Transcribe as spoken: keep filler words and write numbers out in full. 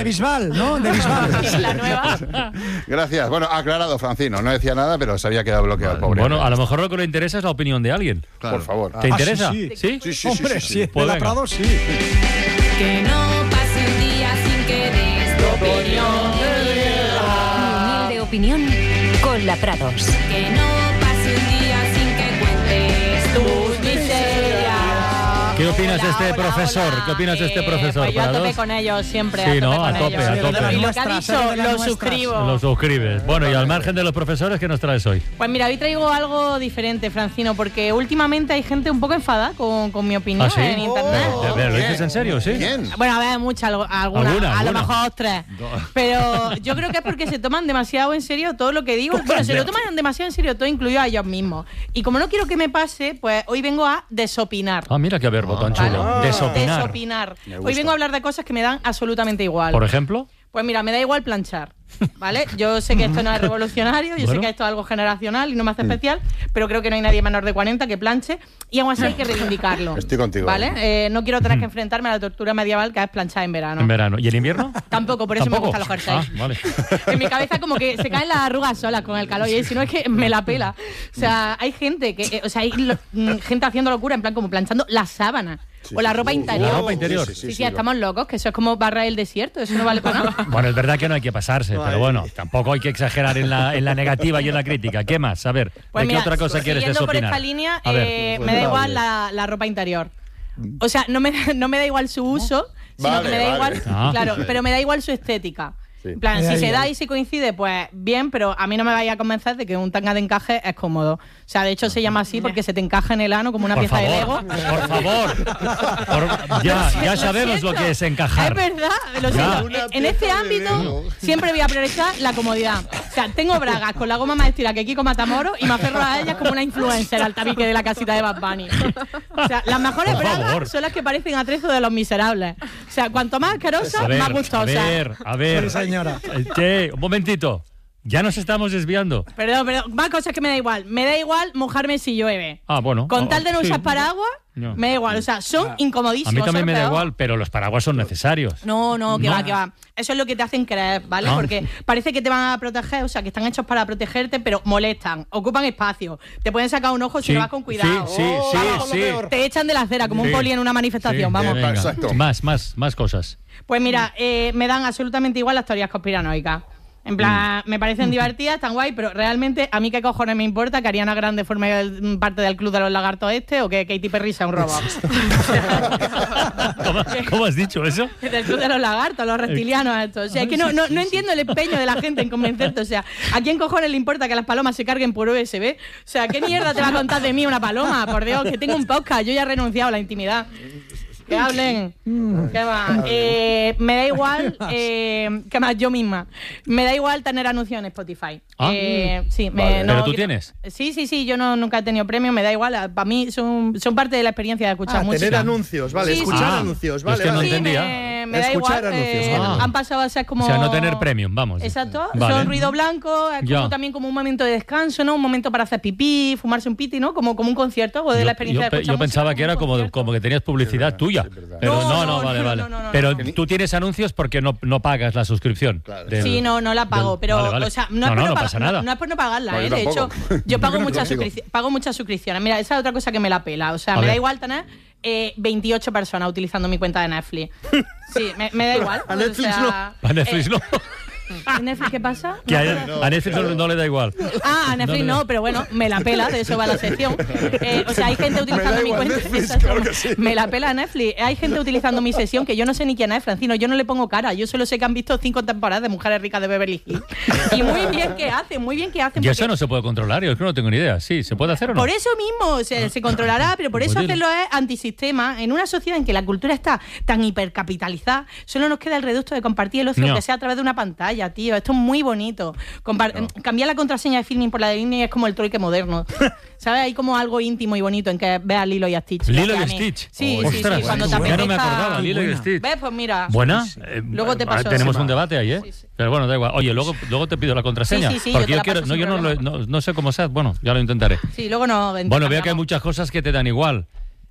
de Bisbal, ¿no? De Bisbal. La nueva. Gracias. Bueno, aclarado, Francino. No decía nada, pero se había quedado bloqueado el pobre. Bueno, a lo mejor lo que le interesa es la opinión de alguien. Claro. Por favor. ¿Te Ah, interesa? sí, sí. Sí, sí, Hombre, sí, sí, sí, sí. Pues de la venga. Prado, sí. Que no pase un día sin que des tu opinión. Humilde opinión con la Prados. Que no pase un día sin que cuentes tus miserias. ¿Qué opinas de Hola, este hola, profesor? hola. ¿Qué opinas de este Eh, profesor? Pues yo a Prados? tope con ellos siempre. Sí, a tope ¿no? con A tope, ellos. a tope. Y lo que ha Nuestras, dicho, de las lo nuestras. suscribo. Lo suscribes. Bueno, y al margen de los profesores, ¿qué nos traes hoy? Pues mira, hoy traigo algo diferente, Francino, porque últimamente hay gente un poco enfadada con, con mi opinión ¿Ah, sí? en internet. Oh, ¿De- de- ¿Lo dices en serio? ¿Sí? ¿Quién? Bueno, a ver, muchas, algunas, ¿Alguna, a lo alguna? mejor dos, tres. Pero yo creo que es porque se toman demasiado en serio todo lo que digo. Bueno, se lo toman demasiado en serio todo, incluido a ellos mismos. Y como no quiero que me pase, pues hoy vengo a desopinar. Ah, mira qué verbo tan ¿vale? chulo. Desopinar. Desopinar. Me Hoy gusta. vengo a hablar de cosas que me dan absolutamente igual. Por ejemplo. Pues mira, me da igual planchar, ¿vale? Yo sé que esto no es revolucionario, yo Bueno. sé que esto es algo generacional y no me hace especial, pero creo que no hay nadie menor de cuarenta que planche y aún así hay que reivindicarlo. Estoy contigo. ¿Vale? Eh, no quiero tener que enfrentarme a la tortura medieval que es planchar en verano. En verano. ¿Y en invierno? Tampoco, por eso ¿Tampoco? me gustan los jerseys. Ah, vale. En mi cabeza como que se caen las arrugas solas con el calor y si no es que me la pela. O sea, hay gente que, eh, o sea, hay lo- mm, gente haciendo locura en plan como planchando la sábana Sí, o la sí, ropa sí. interior. La ropa interior. Sí, sí, estamos locos, que eso es como barra el desierto, eso no vale para nada. Bueno, es verdad que no hay que pasarse, pero bueno, tampoco hay que exagerar en la, en la negativa y en la crítica. ¿Qué más? A ver, Pues ¿de qué mira, otra cosa quieres siguiendo por desopinar? esta línea, A ver. eh, me da igual la, la ropa interior. O sea, no me, no me da igual su uso, sino Vale, que me da vale. igual, Ah. claro, pero me da igual su estética. Sí. En plan, Ay, si ay, se ay. da y si coincide, pues bien, pero a mí no me vaya a convencer de que un tanga de encaje es cómodo. O sea, de hecho se llama así porque se te encaja en el ano como una Por pieza de favor, Lego. por favor. Por- ya, ya sabemos lo que es encajar. Es verdad, lo Ya. siento. Una En este pieza de ámbito Lego. siempre voy a priorizar la comodidad. O sea, tengo bragas con la goma más estira que Kiko Matamoros y me aferro a ellas como una influencer al tabique de la casita de Bad Bunny. O sea, las mejores Por favor. bragas son las que parecen atrezo de Los Miserables. O sea, cuanto más asquerosa, A ver, más a gustosa. ver, a ver. Sí, señora. Eh, che, un momentito. Ya nos estamos desviando. Perdón, perdón, más cosas que me da igual. Me da igual mojarme si llueve. Ah, bueno. Con Ah, tal de no sí. usar paraguas, No. me da igual. O sea, son incomodísimos. A mí también son me da peor. igual, pero los paraguas son necesarios. No, no, que No. va, que va. Eso es lo que te hacen creer, ¿vale? Ah. Porque parece que te van a proteger, o sea, que están hechos para protegerte, pero molestan, ocupan espacio. Te pueden sacar un ojo si Sí, no vas con cuidado. Sí, sí, Oh, sí, vamos, lo sí. peor. Te echan de la acera como Sí. un poli en una manifestación, Sí, vamos. venga. Exacto. Más, más, más cosas. Pues mira, eh, me dan absolutamente igual las teorías conspiranoicas. En plan, me parecen divertidas, tan guay, pero realmente a mí qué cojones me importa que Ariana Grande forme el- parte del club de los lagartos este o que Katy Perry sea un robot. ¿Cómo, cómo has dicho eso? Del club de los lagartos, los reptilianos estos. O sea, es que no, no, no entiendo el empeño de la gente en convencerte. O sea, ¿a quién cojones le importa que las palomas se carguen por U S B? O sea, ¿qué mierda te va a contar de mí una paloma? Por Dios, que tengo un podcast. Yo ya he renunciado a la intimidad. Que hablen. ¿Qué más? Eh, me da igual. Eh, ¿Qué más? Yo misma. Me da igual tener anuncios en Spotify. Ah. Eh, sí, me, Vale. no, ¿Pero tú quiero- tienes? Sí, sí, sí. Yo no, nunca he tenido premio. Me da igual. Para mí son, son parte de la experiencia de escuchar Ah, música. tener anuncios, vale, Sí, escuchar sí. Ah, anuncios, es vale, que no vale. Sí, entendía. me, me da Escuchar igual. anuncios, eh, vale. Han pasado a ser como. O sea, no tener premium, vamos. Exacto. Vale. Son ruido blanco, es Ya. como también como un momento de descanso, ¿no? Un momento para hacer pipí, fumarse un piti, ¿no? Como, como un concierto o de Yo, la experiencia yo de pe- escuchar yo pensaba música, que era un como, concierto. como que tenías publicidad tuya. sí, es verdad. Pero No, no, no, no, vale, no, vale. no, no, no, Pero no. tú tienes anuncios porque no, no pagas la suscripción. Claro. del- Sí, no, no la pago, del- pero, vale, vale. o sea, no, no, es por no, no, no pagar- pasa nada. No, no es por no pagarla, No, ¿eh? yo De hecho, tampoco. yo pago Yo muchas, contigo. suscripci- pago muchas suscripciones. Mira, esa es otra cosa que me la pela. O sea, A me ver. da igual tener eh, veintiocho personas utilizando mi cuenta de Netflix. Sí, me, me da igual. A Netflix o sea, A Netflix eh, no. ¿a Netflix qué pasa? Que a, No, a Netflix no, no le da igual. Ah, a Netflix No, no, no. pero bueno, me la pela, de eso va la sección. Eh, o sea, hay gente utilizando mi igual cuenta. Netflix, Exacto. claro que sí. Me la pela Netflix. Hay gente utilizando mi sesión que yo no sé ni quién es, Francino. Yo no le pongo cara. Yo solo sé que han visto cinco temporadas de Mujeres Ricas de Beverly Hills. Y muy bien que hacen, muy bien que hacen. Y eso porque- no se puede controlar, yo es que no tengo ni idea. Sí, ¿se puede hacer o no? Por eso mismo se, se controlará, pero por eso Pues hacerlo es antisistema. En una sociedad en que la cultura está tan hipercapitalizada, solo nos queda el reducto de compartir el ocio, No. aunque sea a través de una pantalla, tío. Esto es muy bonito. Compar- Cambiar la contraseña de filming por la de Disney es como el trueque moderno. ¿Sabes? Hay como algo íntimo y bonito en que veas Lilo y Stitch. Lilo y Gracias, Ani. Stitch. Sí, Oh, sí, ostras, sí. Cuando te ya no me apetezca- acordaba, Lilo y Buena. Stitch. ¿Ves? Pues mira. ¿Buena? Eh, Luego te ah, paso. Tenemos Sí. un debate ahí, ¿eh? Sí, sí. Pero bueno, da igual. Oye, luego, luego te pido la contraseña. Sí, sí, sí, porque yo te yo, la quiero, paso no, sin yo no, lo- problema. no, no sé cómo sea. Bueno, ya lo intentaré. Sí, luego no. Bueno, veo que hay cambiamos. muchas cosas que te dan igual.